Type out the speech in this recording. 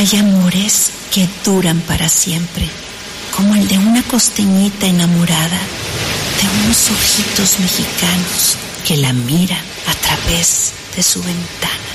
Hay amores que duran para siempre, como el de una costeñita enamorada de unos ojitos mexicanos que la mira a través de su ventana.